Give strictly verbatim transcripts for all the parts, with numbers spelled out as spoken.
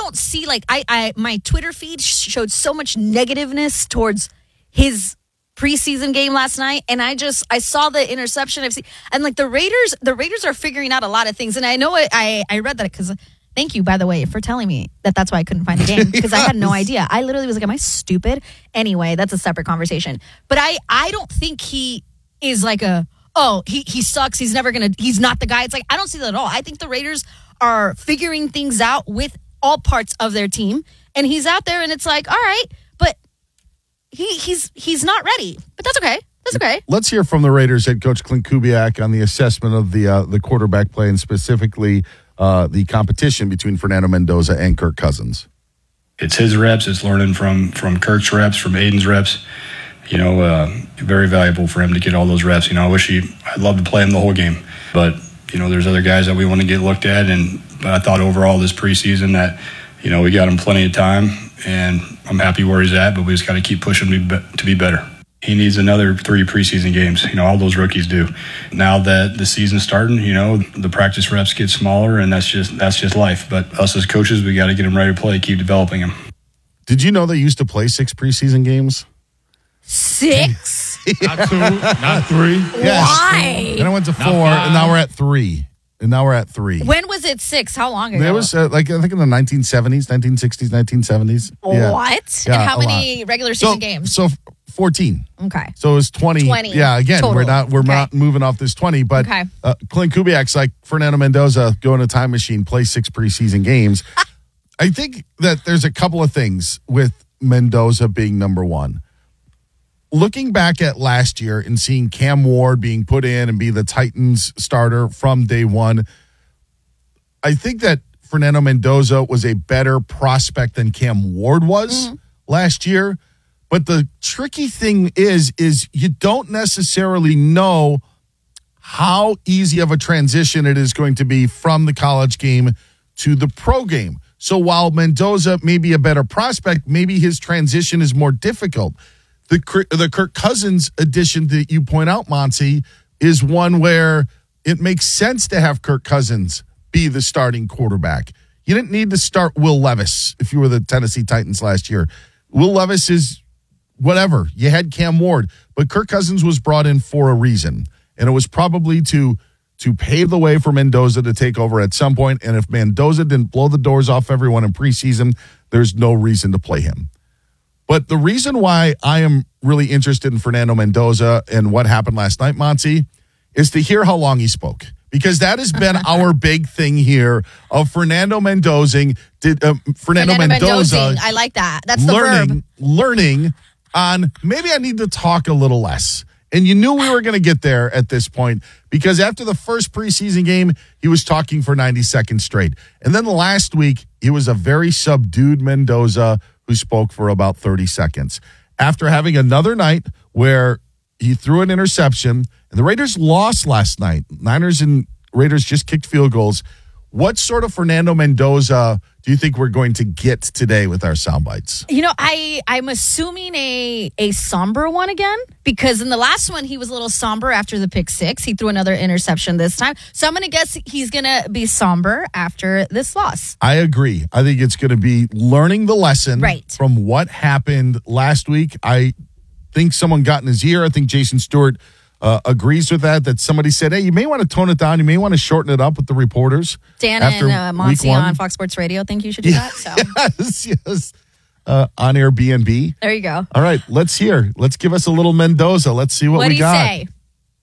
don't see like I, I my Twitter feed showed so much negativeness towards his preseason game last night, and I just I saw the interception. I've seen, and like the Raiders, the Raiders are figuring out a lot of things, and I know it, I I read that because thank you by the way for telling me that that's why I couldn't find a game because yes. I had no idea. I literally was like, am I stupid? Anyway, that's a separate conversation. But I I don't think he is like a oh he he sucks. He's never gonna. He's not the guy. It's like I don't see that at all. I think the Raiders are figuring things out with all parts of their team, and he's out there, and it's like all right, but. He he's he's not ready, but that's okay. That's okay. Let's hear from the Raiders head coach Clint Kubiak on the assessment of the uh, the quarterback play and specifically uh, the competition between Fernando Mendoza and Kirk Cousins. It's his reps. It's learning from from Kirk's reps, from Aiden's reps. You know, uh, very valuable for him to get all those reps. You know, I wish he. I'd love to play him the whole game, but you know, there's other guys that we want to get looked at. And but I thought overall this preseason that you know we got him plenty of time. And I'm happy where he's at, but we just got to keep pushing him to be, to be better. He needs another three preseason games. You know, all those rookies do. Now that the season's starting, you know, the practice reps get smaller, and that's just that's just life. But us as coaches, we got to get him ready to play, keep developing him. Did you know they used to play six preseason games? Six? Not two, not three. Yes. Why? Then I went to four, and now we're at three. And now we're at three. When was it six? How long ago? It was uh, like I think in the nineteen seventies, nineteen sixties, nineteen seventies. Yeah. What? Yeah, and how a many lot. regular season so, games? So fourteen. Okay. So it was twenty. twenty. Yeah. Again, total. we're not we're okay. not moving off this twenty. But okay. uh, Clint Kubiak's like Fernando Mendoza, go in a time machine, play six preseason games. I think that there's a couple of things with Mendoza being number one. Looking back at last year and seeing Cam Ward being put in and be the Titans starter from day one, I think that Fernando Mendoza was a better prospect than Cam Ward was mm-hmm. last year. But the tricky thing is, is you don't necessarily know how easy of a transition it is going to be from the college game to the pro game. So while Mendoza may be a better prospect, maybe his transition is more difficult. The, the Kirk Cousins addition that you point out, Monty, is one where it makes sense to have Kirk Cousins be the starting quarterback. You didn't need to start Will Levis if you were the Tennessee Titans last year. Will Levis is whatever. You had Cam Ward, but Kirk Cousins was brought in for a reason, and it was probably to to pave the way for Mendoza to take over at some point. And if Mendoza didn't blow the doors off everyone in preseason, there's no reason to play him. But the reason why I am really interested in Fernando Mendoza and what happened last night, Monty, is to hear how long he spoke. Because that has been our big thing here of Fernando Mendoza. Did uh, Fernando, Fernando Mendoza? Mendozing. I like that. That's the learning, verb. Learning on maybe I need to talk a little less. And you knew we were going to get there at this point because after the first preseason game, he was talking for ninety seconds straight. And then last week, he was a very subdued Mendoza who spoke for about thirty seconds. After having another night where he threw an interception, and the Raiders lost last night. Niners and Raiders just kicked field goals. What sort of Fernando Mendoza do you think we're going to get today with our sound bites? You know, I, I'm assuming a, a somber one again, because in the last one, he was a little somber after the pick six. He threw another interception this time. So I'm going to guess he's going to be somber after this loss. I agree. I think it's going to be learning the lesson right. from what happened last week. I think someone got in his ear. I think Jason Stewart Uh, agrees with that, that somebody said, hey, you may want to tone it down. You may want to shorten it up with the reporters. Dan after and uh, Monty on Fox Sports Radio think you should do yeah. that. So. yes, yes. Uh, on Airbnb. There you go. All right, let's hear. Let's give us a little Mendoza. Let's see what, what we got. What do you say?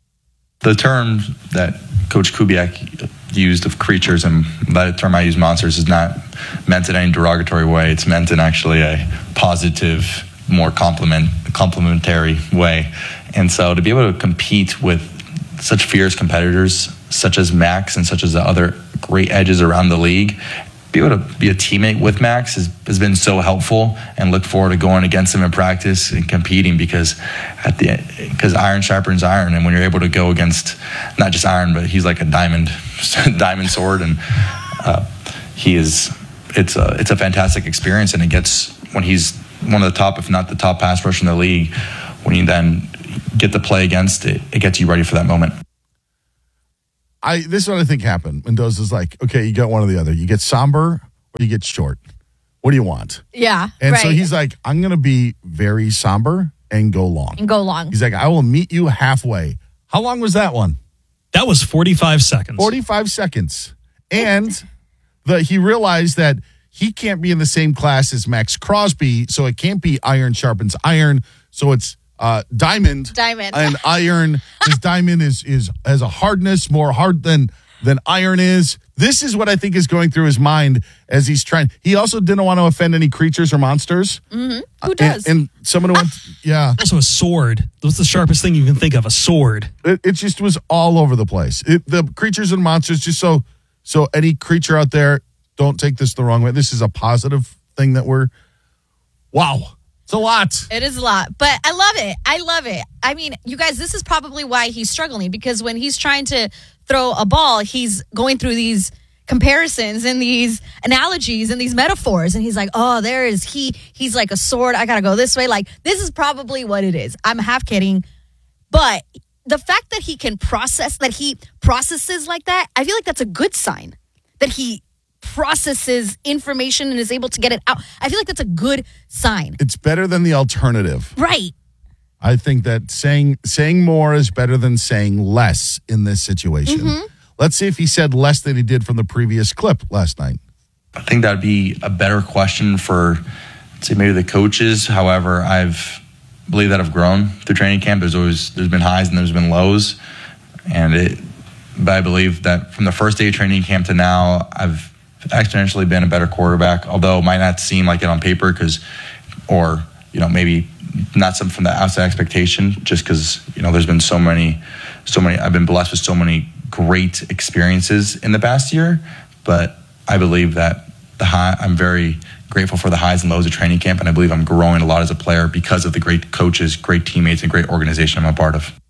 The term that Coach Kubiak used of creatures and that term I use monsters is not meant in any derogatory way. It's meant in actually a positive, more compliment, complimentary way. And so to be able to compete with such fierce competitors, such as Max and such as the other great edges around the league, be able to be a teammate with Max has, has been so helpful, and look forward to going against him in practice and competing because at the because iron sharpens iron, and when you're able to go against not just iron, but he's like a diamond diamond sword, and uh, he is it's a it's a fantastic experience, and it gets when he's one of the top, if not the top pass rusher in the league, when you then get the play against it, it gets you ready for that moment. I This is what I think happened. Mendoza's like, okay, you got one or the other. You get somber or you get short. What do you want? Yeah. And right. so he's like, I'm going to be very somber and go long. And go long. He's like, I will meet you halfway. How long was that one? That was forty-five seconds. forty-five seconds. And the he realized that he can't be in the same class as Max Crosby, so it can't be iron sharpens iron. So it's uh, diamond. Diamond. And iron, his diamond is is has a hardness more hard than than iron is. This is what I think is going through his mind as he's trying. He also didn't want to offend any creatures or monsters. Mm-hmm. Who does? And, and someone who went, yeah. Also a sword. What's the sharpest thing you can think of? A sword. It, it just was all over the place. It, the creatures and monsters, just so so any creature out there, don't take this the wrong way. This is a positive thing that we're, wow, it's a lot. It is a lot, but I love it. I love it. I mean, you guys, this is probably why he's struggling, because when he's trying to throw a ball, he's going through these comparisons and these analogies and these metaphors, and he's like, oh, there is he. He's like a sword. I got to go this way. Like, this is probably what it is. I'm half kidding, but the fact that he can process, that he processes like that, I feel like that's a good sign that he processes information and is able to get it out. I feel like that's a good sign. It's better than the alternative. Right. I think that saying saying more is better than saying less in this situation. Mm-hmm. Let's see if he said less than he did from the previous clip last night. I think that'd be a better question for, say, maybe the coaches. However, I've believe that I've grown through training camp. There's always there's been highs and there's been lows, and it. But I believe that from the first day of training camp to now, I've exponentially been a better quarterback. Although it might not seem like it on paper, because, or you know, maybe not some from the outside expectation, just because you know there's been so many, so many. I've been blessed with so many great experiences in the past year, but I believe that the high. I'm very grateful for the highs and lows of training camp, and I believe I'm growing a lot as a player because of the great coaches, great teammates, and great organization I'm a part of.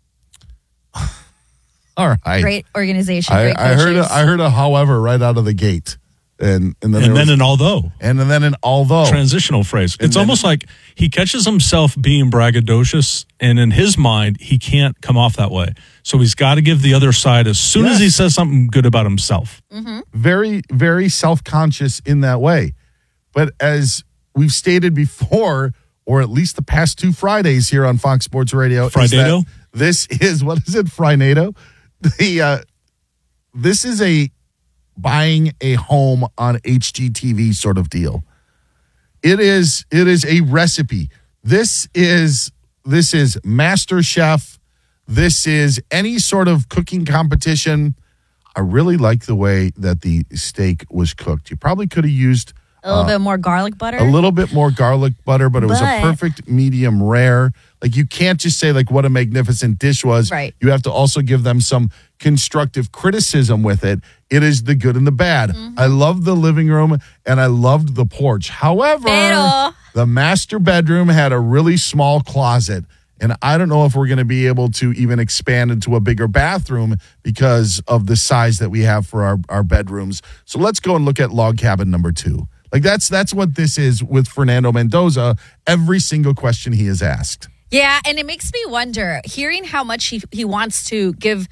All right, Great organization. I, Great I heard. A, coaches. I heard a however right out of the gate, and and then And there then was, an although. and then an although. Transitional phrase. It's then- almost like he catches himself being braggadocious, and in his mind, he can't come off that way. So he's got to give the other side as soon as he Yes. says something good about himself. very, very self-conscious in that way. But as we've stated before, or at least the past two Fridays here on Fox Sports Radio, is that Friday-do? this is, what is it, Friday-do? The, uh, this is a buying a home on H G T V sort of deal. It is, it is a recipe. This is, this is MasterChef. This is any sort of cooking competition. I really like the way that the steak was cooked. You probably could have used a little bit more garlic butter. a little bit more garlic butter, but it was a But- perfect medium rare. Like, you can't just say like what a magnificent dish was. Right. You have to also give them some constructive criticism with it. It is the good and the bad. Mm-hmm. I love the living room and I loved the porch. However, Pero- the master bedroom had a really small closet. And I don't know if we're going to be able to even expand into a bigger bathroom because of the size that we have for our, our bedrooms. So let's go and look at log cabin number two. Like, that's that's what this is with Fernando Mendoza. Every single question he is asked. Yeah, and it makes me wonder, hearing how much he he wants to give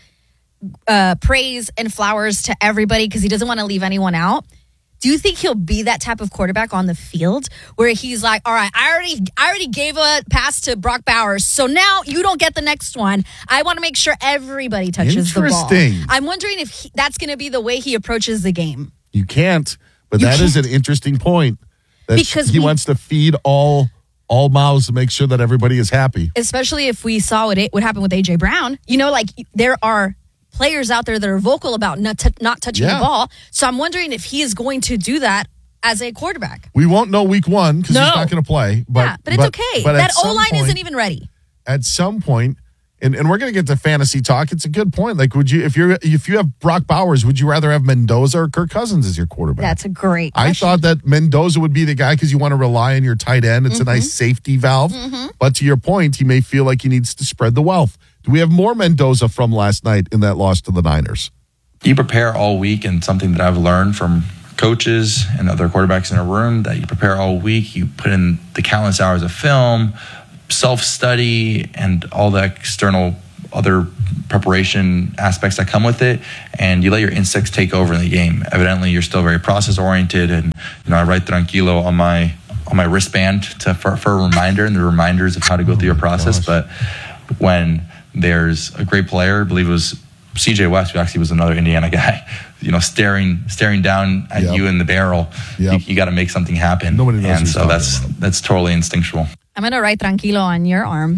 uh, praise and flowers to everybody because he doesn't want to leave anyone out. Do you think he'll be that type of quarterback on the field where he's like, all right, I already I already gave a pass to Brock Bowers, so now you don't get the next one. I want to make sure everybody touches the ball. Interesting. I'm wondering if he, that's going to be the way he approaches the game. You can't, but You that is can't. an interesting point. That Because he we- wants to feed all all mouths to make sure that everybody is happy. Especially if we saw what it would happen with A J Brown. You know, like there are players out there that are vocal about not t- not touching Yeah. the ball. So I'm wondering if he is going to do that as a quarterback. We won't know week one because No. he's not going to play. But, yeah, but it's okay. but at That some O line point- isn't even ready. At some point, and, and we're going to get to fantasy talk. It's a good point. Like, would you if you're if you have Brock Bowers, would you rather have Mendoza or Kirk Cousins as your quarterback? That's a great I question. thought that Mendoza would be the guy because you want to rely on your tight end. It's Mm-hmm. a nice safety valve. But to your point, he may feel like he needs to spread the wealth. Do we have more Mendoza from last night in that loss to the Niners? You prepare all week, and something that I've learned from coaches and other quarterbacks in a room, that you prepare all week, you put in the countless hours of film, self-study, and all the external other preparation aspects that come with it, and you let your instincts take over in the game. Evidently, you're still very process oriented, and you know I write tranquilo on my on my wristband to for, for a reminder, and the reminders of how to go through your process. But when there's a great player, I believe it was C J West, who actually was another Indiana guy, you know, staring staring down at Yep. you in the barrel, Yep. you, you got to make something happen. Nobody knows and who's so talking that's about. that's totally instinctual. I'm gonna write tranquilo on your arm.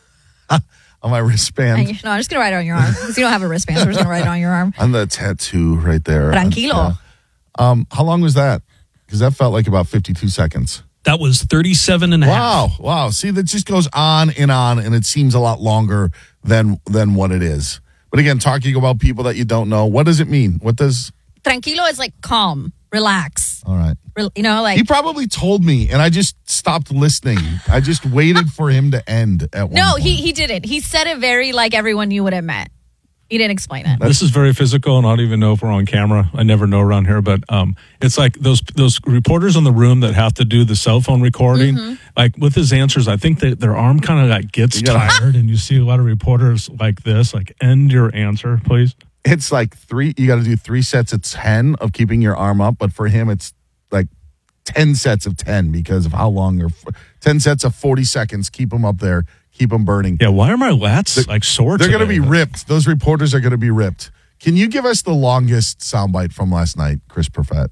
On my wristband. I- no, I'm just gonna write it on your arm because you don't have a wristband. So I'm just gonna write it on your arm. On the tattoo right there. Tranquilo. Yeah. Um, how long was that? Because that felt like about fifty-two seconds. That was thirty-seven and a half. Wow, wow. See, that just goes on and on, and it seems a lot longer than than what it is. But again, talking about people that you don't know, what does it mean? What does? Tranquilo is like calm, relax. All right. Rel- You know, like He probably told me, and I just stopped listening. I just waited for him to end at one no, point. he he didn't. He said it very like everyone knew what it meant. He didn't explain it. This is very physical, and I don't even know if we're on camera. I never know around here, but um, it's like those those reporters in the room that have to do the cell phone recording. Mm-hmm. Like with his answers, I think that their arm kind of like gets You gotta- tired, and you see a lot of reporters like this, like end your answer, please. It's like three. You got to do three sets of ten of keeping your arm up, but for him, it's like ten sets of ten because of how long or ten sets of forty seconds. Keep him up there. Keep them burning. Yeah, why are my lats like sore? They're going to today? be ripped. Those reporters are going to be ripped. Can you give us the longest soundbite from last night, Chris Perfett?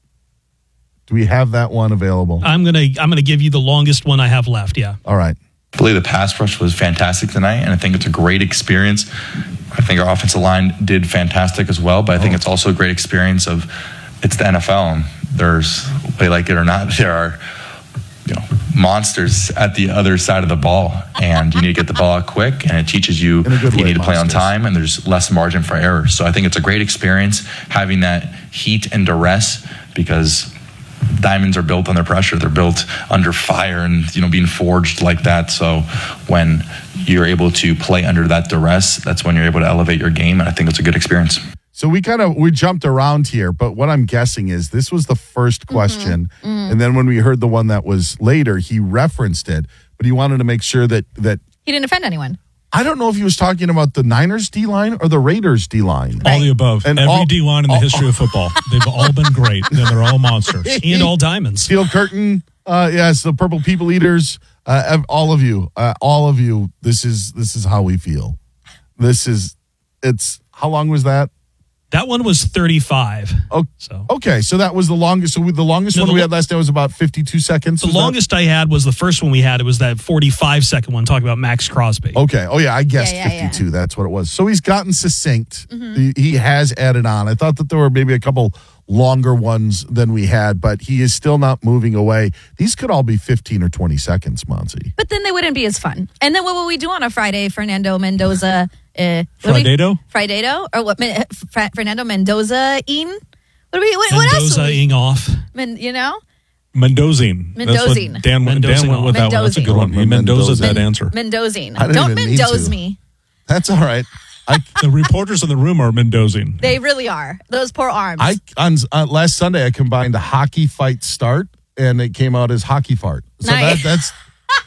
Do we have that one available? I'm gonna I'm gonna give you the longest one I have left. Yeah. All right. I believe the pass rush was fantastic tonight, and I think it's a great experience. I think our offensive line did fantastic as well, but I think it's also a great experience of it's the N F L, and there's, whether you like it or not, there are you know monsters at the other side of the ball, and you need to get the ball out quick, and it teaches you In a good you way, need to play on monsters. time, and there's less margin for error. So I think it's a great experience having that heat and duress, because diamonds are built under pressure. They're built under fire and, you know, being forged like that. So when you're able to play under that duress, that's when you're able to elevate your game. And I think it's a good experience. So we kind of we jumped around here, but what I'm guessing is this was the first question, and then when we heard the one that was later, he referenced it, but he wanted to make sure that that He didn't offend anyone. I don't know if he was talking about the Niners D line or the Raiders D line. all the above. And Every all- D line in the all- history of football, they've all been great, and they're all monsters. And all diamonds. Steel Curtain, uh, yes, the Purple People Eaters, uh, ev- all of you, uh, all of you. This is this is how we feel. This is it's how long was that? That one was thirty-five. Oh, So okay, so that was the longest. So we, the longest No, one the we lo- had last night was about fifty-two seconds. the was that- longest I had was the first one we had. It was that forty-five second one talking about Max Crosby. Okay. Oh yeah, I guessed Yeah, yeah, fifty-two. That's what it was. So he's gotten succinct. He, he has added on. I thought that there were maybe a couple longer ones than we had, but he is still not moving away. These could all be fifteen or twenty seconds, Monty. But then they wouldn't be as fun. And then what will we do on a Friday, Fernando Mendoza? Uh, what do we- Friday-do? Friday-do? Or what? Men- Fra- Fernando Mendoza-ine? What, do we, what, what else? would we- Mendoza-ing off. Men, you know? Mendozine. That's Mendozine. what Dan, went- Dan Mendozing went with that one. That's a good one. He Mendoza's that Mendozine. answer. Mendozine. I didn't Don't even mean Mendoza to. me. That's all right. I The reporters in the room are Mendozine. They really are. Those poor arms. I on uh, last Sunday I combined a hockey fight start and it came out as hockey fart. So Nice. that that's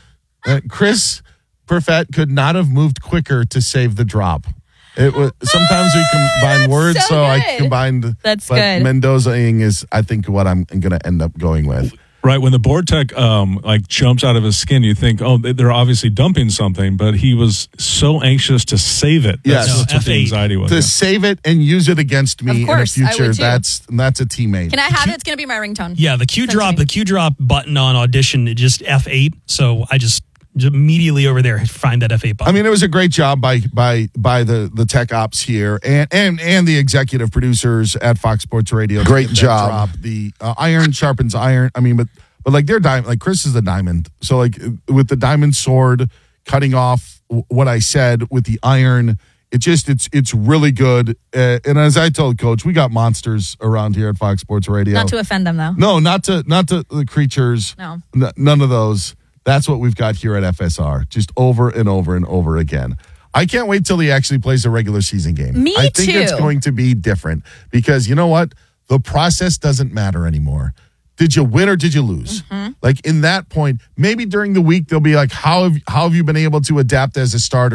uh, Chris Perfett could not have moved quicker to save the drop. It was sometimes we combine words, so so, I good. combined. That's but good. Mendoza-ing is, I think, what I'm going to end up going with. Right, when the board tech um, like jumps out of his skin, you think, oh, they're obviously dumping something, but he was so anxious to save it. Yes. That's, No, that's what the F eight. anxiety was. To yeah. save it and use it against me Of course, in I the future, would too. that's that's a teammate. Can I have it? It's going to be my ringtone. Yeah, the Q Send drop, to me. the Q drop button on Audition, it just F eight. So I just, just immediately over there find that F eight I button. mean, it was a great job by by by the the tech ops here and and and the executive producers at Fox Sports Radio. Great job. The uh, iron sharpens iron. I mean, but but like they're diamond. Like Chris is a diamond. So like with the diamond sword cutting off w- what I said with the iron, it just it's it's really good. Uh, and as I told Coach, we got monsters around here at Fox Sports Radio. Not to offend them, though. No, not to not to the creatures. No. N- none of those. That's what we've got here at F S R, just over and over and over again. I can't wait till he actually plays a regular season game. Me I think it's too. going to be different because you know what? The process doesn't matter anymore. Did you win or did you lose? Mm-hmm. Like in that point, maybe during the week they'll be like, how have how have you been able to adapt as a starter?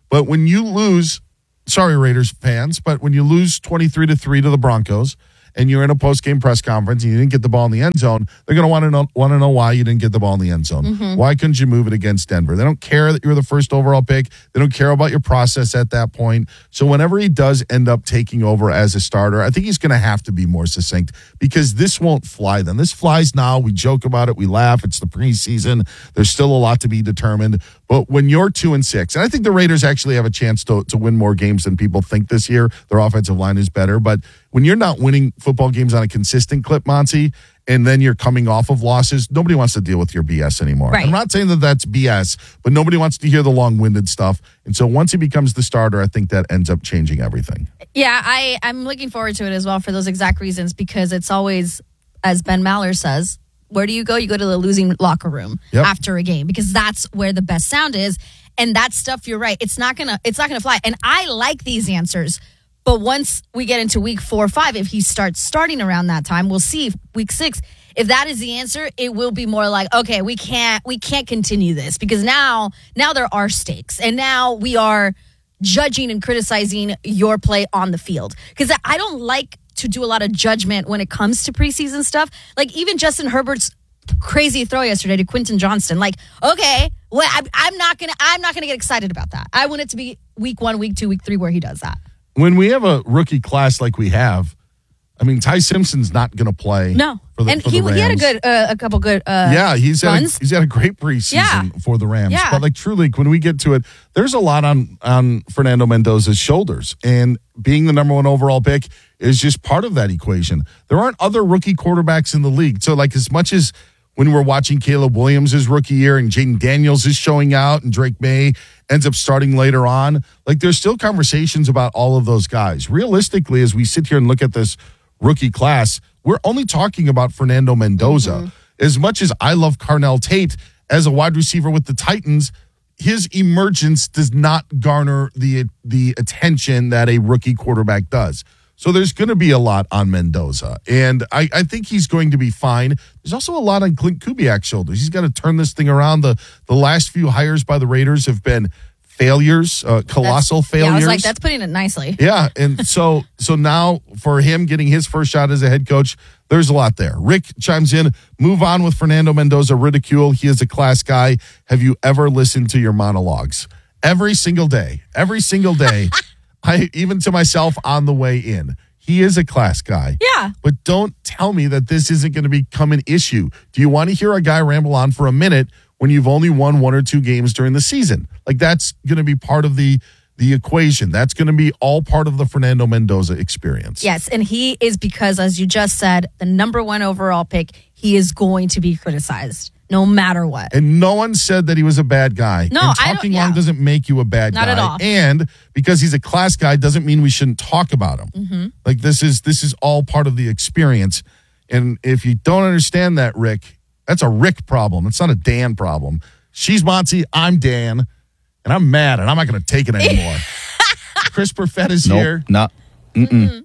But when you lose, sorry, Raiders fans, but when you lose twenty-three to three to the Broncos, and you're in a post-game press conference and you didn't get the ball in the end zone, they're going to want to know want to know why you didn't get the ball in the end zone. Mm-hmm. Why couldn't you move it against Denver? They don't care that you were the first overall pick. They don't care about your process at that point. So whenever he does end up taking over as a starter, I think he's going to have to be more succinct because this won't fly then. This flies now. We joke about it. We laugh. It's the preseason. There's still a lot to be determined. But when you're two and six, and I think the Raiders actually have a chance to, to win more games than people think this year. Their offensive line is better. But when you're not winning football games on a consistent clip, Monty, and then you're coming off of losses, nobody wants to deal with your B S anymore. Right. I'm not saying that that's B S, but nobody wants to hear the long-winded stuff. And so once he becomes the starter, I think that ends up changing everything. Yeah, I, I'm looking forward to it as well for those exact reasons because it's always, as Ben Maller says, where do you go? You go to the losing locker room Yep. after a game because that's where the best sound is. And that stuff, you're right. It's not gonna. It's not gonna fly. And I like these answers. But once we get into week four or five, if he starts starting around that time, we'll see week six. If that is the answer, it will be more like, okay, we can't we can't continue this because now now there are stakes. And now we are judging and criticizing your play on the field. Because I don't like to do a lot of judgment when it comes to preseason stuff. Like even Justin Herbert's crazy throw yesterday to Quentin Johnston. Like, okay, well, I'm, I'm not gonna I'm not gonna get excited about that. I want it to be week one, week two, week three where he does that. When we have a rookie class like we have, I mean, Ty Simpson's not going to play. No, for the, and for he, the he had a Rams. good, uh, a couple good. Uh, yeah, he's had a, runs. he's had a great preseason Yeah. for the Rams. Yeah. But like truly, when we get to it, there's a lot on on Fernando Mendoza's shoulders, and being the number one overall pick is just part of that equation. There aren't other rookie quarterbacks in the league, so like as much as when we're watching Caleb Williams' rookie year and Jaden Daniels is showing out and Drake May ends up starting later on, like there's still conversations about all of those guys. Realistically, as we sit here and look at this rookie class, we're only talking about Fernando Mendoza. Mm-hmm. As much as I love Carnell Tate as a wide receiver with the Titans, his emergence does not garner the the attention that a rookie quarterback does. So there's going to be a lot on Mendoza, and I, I think he's going to be fine. There's also a lot on Clint Kubiak's shoulders. He's got to turn this thing around. The the last few hires by the Raiders have been failures, uh, colossal that's, failures. Yeah, I was like, that's putting it nicely. Yeah, and so so now for him getting his first shot as a head coach, there's a lot there. Rick chimes in, move on with Fernando Mendoza ridicule. He is a class guy. Have you ever listened to your monologues? Every single day. Every single day. I even to myself on the way in. He is a class guy. Yeah. But don't tell me that this isn't going to become an issue. Do you want to hear a guy ramble on for a minute when you've only won one or two games during the season? Like that's going to be part of the the equation. That's going to be all part of the Fernando Mendoza experience. Yes, and he is because, as you just said, the number one overall pick, he is going to be criticized no matter what. And no one said that he was a bad guy. No, and I don't- talking yeah. long doesn't make you a bad Not guy. at all. And because he's a class guy doesn't mean we shouldn't talk about him. Mm-hmm. Like this is this is all part of the experience. And if you don't understand that, Rick, that's a Rick problem. It's not a Dan problem. She's Monty, I'm Dan, and I'm mad, and I'm not going to take it anymore. Chris Perfett is Nope, here. not. Mm-mm.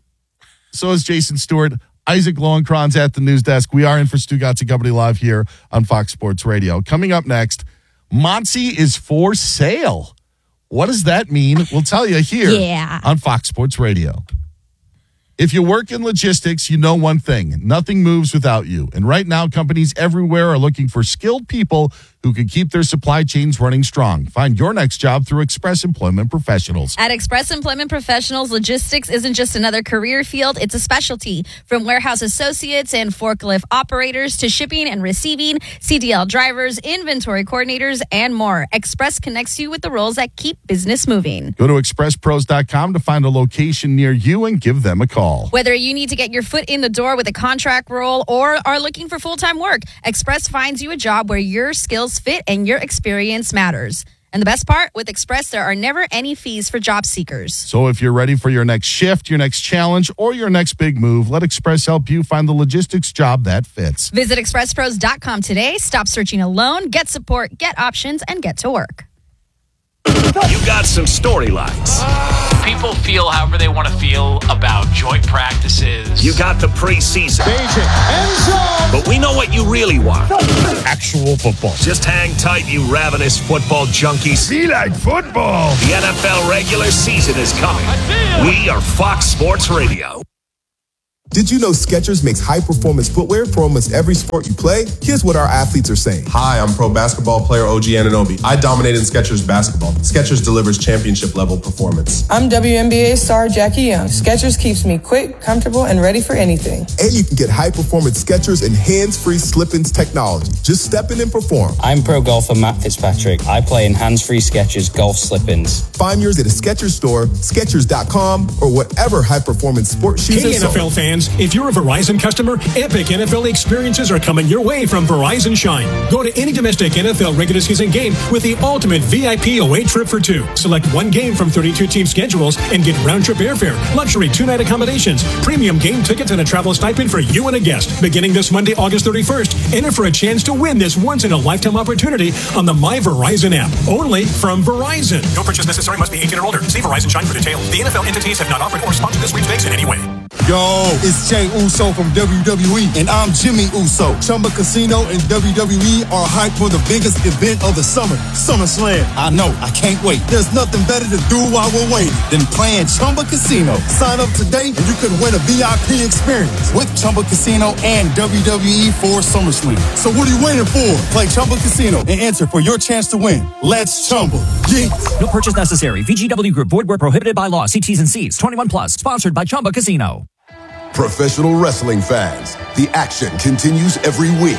So is Jason Stewart. Isaac Lowenkron's at the news desk. We are in for Stugotz and Company Live here on Fox Sports Radio. Coming up next, Monty is for sale. What does that mean? We'll tell you here Yeah. on Fox Sports Radio. If you work in logistics, you know one thing. Nothing moves without you. And right now, companies everywhere are looking for skilled people who can keep their supply chains running strong. Find your next job through Express Employment Professionals. At Express Employment Professionals, logistics isn't just another career field, it's a specialty. From warehouse associates and forklift operators to shipping and receiving, C D L drivers, inventory coordinators, and more. Express connects you with the roles that keep business moving. Go to express pros dot com to find a location near you and give them a call. Whether you need to get your foot in the door with a contract role or are looking for full-time work, Express finds you a job where your skills fit and your experience matters. And the best part, with Express, there are never any fees for job seekers. So if you're ready for your next shift, your next challenge, or your next big move, let Express help you find the logistics job that fits. Visit express pros dot com today. Stop searching alone. Get support, get options, and get to work. You got some storylines. People feel however they want to feel about joint practices. You got the preseason. But we know what you really want. Actual football. Just hang tight, you ravenous football junkies. Be like football. The N F L regular season is coming. We are Fox Sports Radio. Did you know Skechers makes high-performance footwear for almost every sport you play? Here's what our athletes are saying. Hi, I'm pro basketball player O G Anunoby. I dominated in Skechers basketball. Skechers delivers championship-level performance. I'm W N B A star Jackie Young. Skechers keeps me quick, comfortable, and ready for anything. And you can get high-performance Skechers and hands-free slip-ins technology. Just step in and perform. I'm pro golfer Matt Fitzpatrick. I play in hands-free Skechers golf slip-ins. Find yours at a Skechers store, Skechers dot com, or whatever high-performance sports shoes Hey, are N F L sold. fans. If you're a Verizon customer, epic N F L experiences are coming your way from Verizon Shine. Go to any domestic N F L regular season game with the ultimate V I P away trip for two. Select one game from thirty-two team schedules and get round-trip airfare, luxury two-night accommodations, premium game tickets, and a travel stipend for you and a guest. Beginning this Monday, August thirty-first, enter for a chance to win this once-in-a-lifetime opportunity on the My Verizon app. Only from Verizon. No purchase necessary. Must be eighteen or older. See Verizon Shine for details. The N F L entities have not offered or sponsored this sweepstakes in any way. Yo, it's Jay Uso from W W E, and I'm Jimmy Uso. Chumba Casino and W W E are hyped for the biggest event of the summer, SummerSlam. I know, I can't wait. There's nothing better to do while we're waiting than playing Chumba Casino. Sign up today, and you could win a V I P experience with Chumba Casino and W W E for SummerSlam. So what are you waiting for? Play Chumba Casino and enter for your chance to win. Let's Chumba. Yeah. No purchase necessary. V G W Group. Void where prohibited by law. See T's and C's. twenty-one plus. Sponsored by Chumba Casino. Professional wrestling fans, the action continues every week.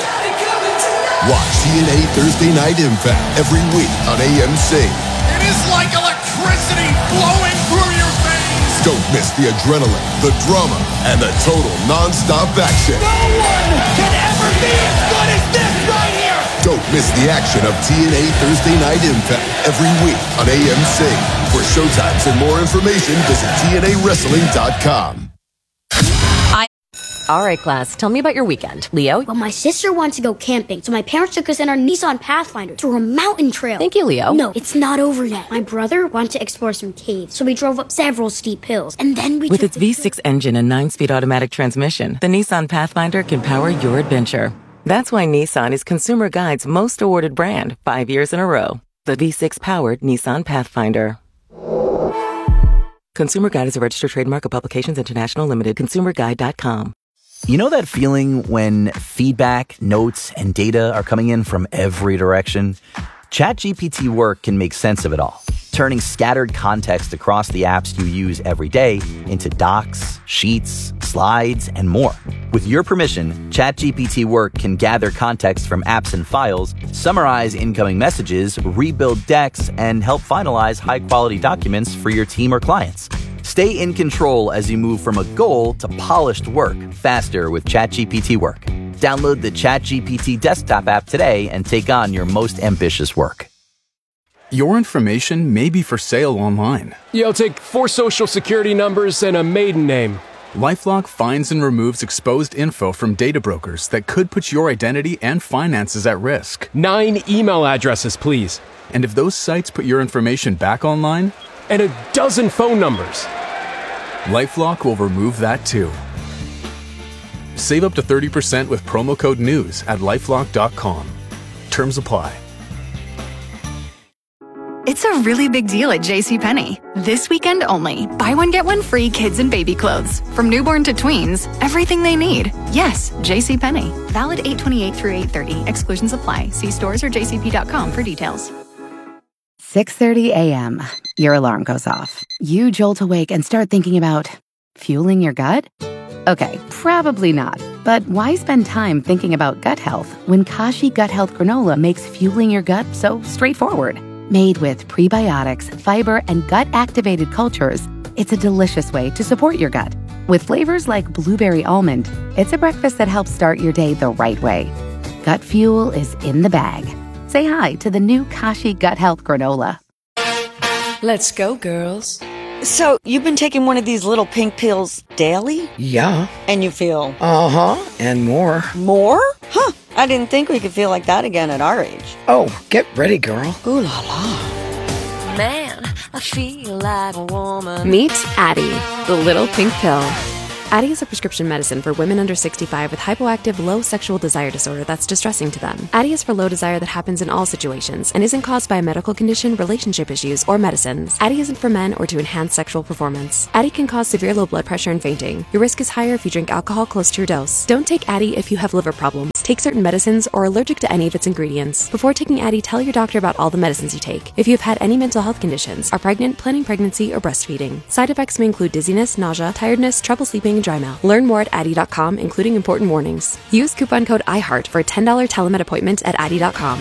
Watch T N A Thursday Night Impact every week on A M C. It is like electricity flowing through your veins. Don't miss the adrenaline, the drama, and the total non-stop action. No one can ever be as good as this right here. Don't miss the action of T N A Thursday Night Impact every week on A M C. For showtimes and more information, visit T N A wrestling dot com. All right, class, tell me about your weekend. Leo? Well, my sister wants to go camping, so my parents took us in our Nissan Pathfinder through a mountain trail. Thank you, Leo. No, it's not over yet. My brother wanted to explore some caves, so we drove up several steep hills, and then we With took its V six engine and nine-speed automatic transmission, the Nissan Pathfinder can power your adventure. That's why Nissan is Consumer Guide's most awarded brand, five years in a row. The V six-powered Nissan Pathfinder. Consumer Guide is a registered trademark of Publications International Limited. consumer guide dot com. You know that feeling when feedback, notes, and data are coming in from every direction? ChatGPT Work can make sense of it all, turning scattered context across the apps you use every day into docs, sheets, slides, and more. With your permission, ChatGPT Work can gather context from apps and files, summarize incoming messages, rebuild decks, and help finalize high-quality documents for your team or clients. Stay in control as you move from a goal to polished work faster with ChatGPT Work. Download the ChatGPT desktop app today and take on your most ambitious work. Your information may be for sale online. Yeah, I'll take four social security numbers and a maiden name. LifeLock finds and removes exposed info from data brokers that could put your identity and finances at risk. Nine email addresses, please. And if those sites put your information back online, and a dozen phone numbers, LifeLock will remove that too. Save up to thirty percent with promo code NEWS at lifelock dot com. Terms apply. It's a really big deal at JCPenney. This weekend only. Buy one, get one free kids and baby clothes. From newborn to tweens, everything they need. Yes, JCPenney. Valid eight twenty-eight through eight thirty. Exclusions apply. See stores or j c p dot com for details. six thirty a.m. Your alarm goes off. You jolt awake and start thinking about fueling your gut? Okay, probably not. But why spend time thinking about gut health when Kashi Gut Health Granola makes fueling your gut so straightforward? Made with prebiotics, fiber, and gut-activated cultures, it's a delicious way to support your gut. With flavors like blueberry almond, it's a breakfast that helps start your day the right way. Gut fuel is in the bag. Say hi to the new Kashi Gut Health Granola. Let's go, girls. So, you've been taking one of these little pink pills daily? Yeah. And you feel? Uh-huh, and more. More? Huh, I didn't think we could feel like that again at our age. Oh, get ready, girl. Ooh la la. Man, I feel like a woman. Meet Addie, the little pink pill. Addyi is a prescription medicine for women under sixty-five with hypoactive low sexual desire disorder that's distressing to them. Addyi is for low desire that happens in all situations and isn't caused by a medical condition, relationship issues, or medicines. Addyi isn't for men or to enhance sexual performance. Addyi can cause severe low blood pressure and fainting. Your risk is higher if you drink alcohol close to your dose. Don't take Addyi if you have liver problems, take certain medicines, or are allergic to any of its ingredients. Before taking Addyi, tell your doctor about all the medicines you take. If you have had any mental health conditions, are pregnant, planning pregnancy, or breastfeeding. Side effects may include dizziness, nausea, tiredness, trouble sleeping, and dry mouth. Learn more at addyi dot com, including important warnings. Use coupon code iHeart for a ten dollars telemed appointment at addyi dot com.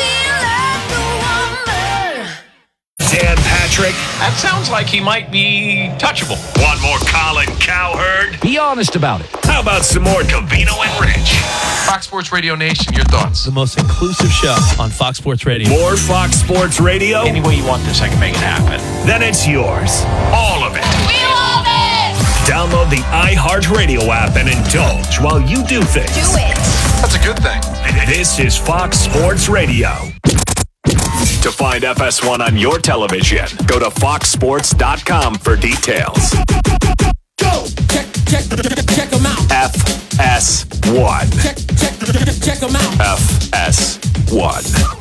Dan Patrick. That sounds like he might be touchable. Want more Colin Cowherd? Be honest about it. How about some more Covino and Rich? Fox Sports Radio Nation, your thoughts? The most inclusive show on Fox Sports Radio. More Fox Sports Radio? Any way you want this, I can make it happen. Then it's yours. All of it. We love it! Download the iHeartRadio app and indulge while you do things. Do it! That's a good thing. This is Fox Sports Radio. To find F S one on your television, go to fox sports dot com for details. Go! Check, check, check them out. F S one. Check, check, check them out. F S one.